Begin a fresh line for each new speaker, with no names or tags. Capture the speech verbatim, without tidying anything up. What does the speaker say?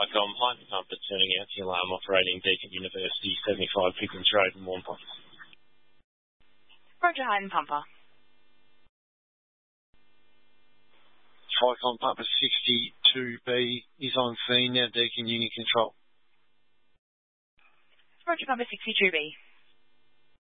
Tricom, Lightning Pumper turning out the alarm operating Deakin University, seventy-five Pickens Road in Warnpop.
Roger, Lightning Pumper.
Tricom Pumper sixty-two B is on scene now, Deakin Unit Control.
Roger, Pumper sixty-two B.